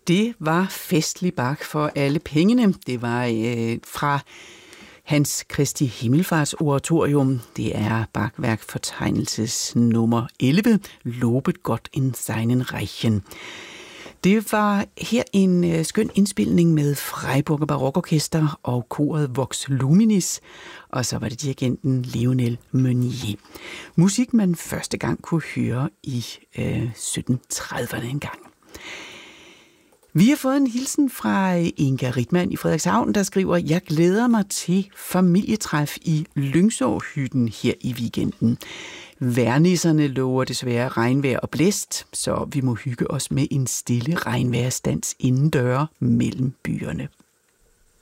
Det var festlig Bach for alle pengene. Det var fra Hans Kristi Himmelfarts oratorium. Det er Bach-værk fortegnelses nummer 11, Lobet Gott in seinen Reichen. Det var her en skøn indspilning med Freiburger Barokorkester og koret Vox Luminis, og så var det dirigenten Lionel Meunier. Musik, man første gang kunne høre i 1730'erne engang. Vi har fået en hilsen fra Inga Rittmann i Frederikshavn, der skriver: Jeg glæder mig til familietræf i Lyngsåhytten her i weekenden. Værnisserne lover desværre regnvejr og blæst, så vi må hygge os med en stille regnvejrsdans indendøre mellem byerne.